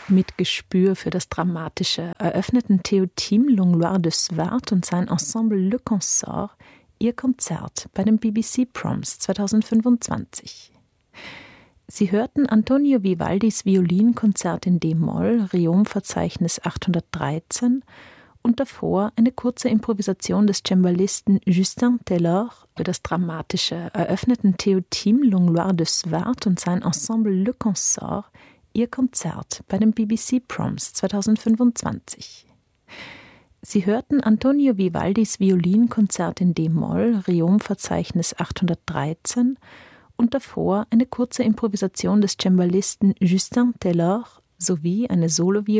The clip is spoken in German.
Mit Gespür für das Dramatische eröffneten Théotime Langlois de Swart und sein Ensemble Le Consort ihr Konzert bei den BBC Proms 2025. Sie hörten Antonio Vivaldis Violinkonzert in D-Moll, Riom-Verzeichnis 813, und davor eine kurze Improvisation des Cembalisten Justin Taylor für das Dramatische eröffneten Théotime Langlois de Swart und sein Ensemble Le Consort ihr Konzert bei den BBC Proms 2025. Sie hörten Antonio Vivaldis Violinkonzert in D-Moll, Riom-Verzeichnis 813, und davor eine kurze Improvisation des Cembalisten Justin Taylor sowie eine Solo-Violinkonzert